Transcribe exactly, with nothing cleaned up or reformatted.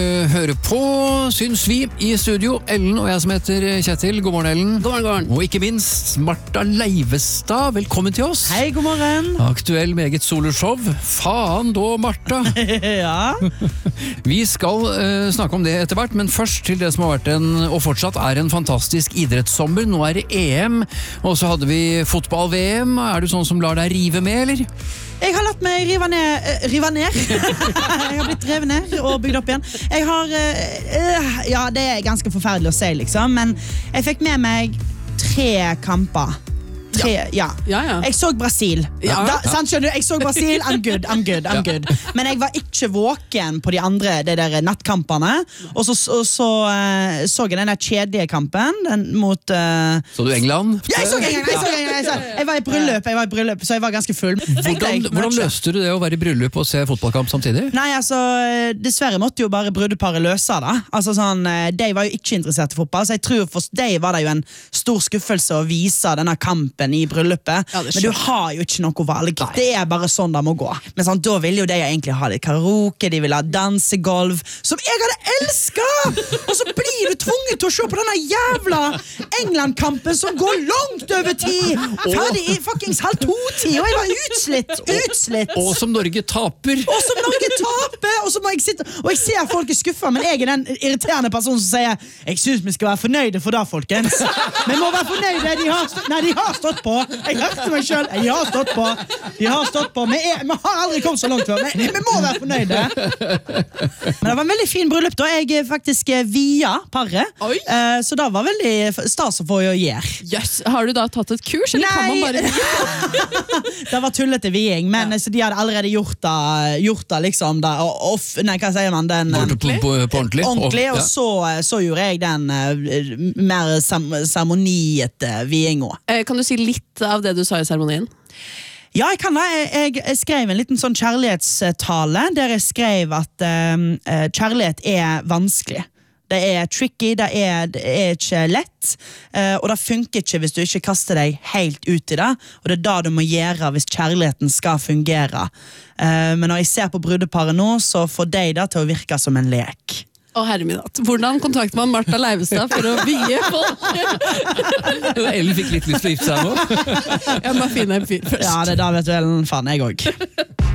Hører på, syns vi, i studio. Ellen og jeg som heter Kjetil. God morgen, Ellen. God morgen, god morgen. Og ikke minst Martha Leivestad. Velkommen til oss. Hei, god morgen. Aktuell meget soloshow. Faen da, Martha. Ja. Vi skal uh, snakke om det etter hvert, men først til det som har vært en, og fortsatt er en fantastisk idrettssommer. Nå er det E M, og så hadde vi fotball-V M. Er du sånn som lar deg rive med, eller? Jeg har latt meg rive ned, uh, rive ned. Jeg har blitt revet ned og bygd opp igjen. Jeg har, uh, ja, det er ganske forferdelig å si, liksom, men jeg fikk med meg tre kamper. Tre, ja. Ja, ja. Jeg så Brasil. Ja. Da, sant, skjønner du? Jeg så Brasil, I'm good, I'm good, I'm good. Men jeg var ikke våken på de andre de der nattkampene. Og så så, så, uh, så jeg den der kjedelige kampen den mot... Uh... Så du England? Ja, jeg så England! Jeg, så England, jeg, så, jeg var i bryllup, jeg var i bryllup, så jeg var ganske full. Hvordan, hvordan løste du det å være i bryllup og se fotballkamp samtidig? Nei, altså, dessverre måtte jo bare brudeparet løse det. Altså sånn, de var jo ikke interessert i fotball, så jeg tror for de var det jo en stor skuffelse å vise denne kampen i bryllupet, ja, men du har jo ikke noe valg. Nei. Det er bare sånn det må gå. Men sånn, da ville jo de egentlig ha litt karaoke, de ville ha dansegolv, som jeg hadde elsket! Og så blir du tvunget til å se på denne jævla England-kampen som går langt over tid! Ferdig i fuckings halv to-tid, og jeg var utslitt, utslitt! Og som Norge taper! Og som Norge taper! Og så må jeg sitte, og jeg ser folk er skuffet, men jeg er den irriterende personen som sier, jeg synes vi skal være fornøyde for det, folkens. Vi må være fornøyde, de har stått, nei, de har stått på. Jeg hørte meg selv. Jeg har stått på. De har stått på. Vi, er, vi har aldri kommet så langt før. Vi, vi må være fornøyde. Men det var en veldig fin bryllup da. Jeg faktisk via paret. Oi. Uh, så det var veldig stas å få å gjøre. Yes. Har du da tatt et kurs, eller kan man bare... Det var tullete viing, men ja. Så de hadde allerede gjort det, gjort det liksom da, off, nei, hva sier man? Den, på, på, på, på ordentlig. Ordentlig, og ja. så, så gjorde jeg den uh, mer seremoniete viinga. Eh, kan du si litt av det du sa i seremonien? Ja, jeg kan da. Jeg, jeg skrev en liten sånn kjærlighetstale der jeg skrev at um, kjærlighet er vanskelig. Det er tricky, det er, det er ikke lett, uh, og det funker ikke hvis du ikke kaster deg helt ut i det, og det er det du må gjøre hvis kjærligheten skal fungere. Uh, men når jeg ser på brudeparet nå, så får de det til å virke som en lek. Å, herre min hatt. Hvordan kontakter man Martha Leivestad for å vie folk? Ellen fikk litt lyst til å gifte seg nå. Jeg må finne en fyr først. Ja, det er da vet du, Ellen, faen jeg også.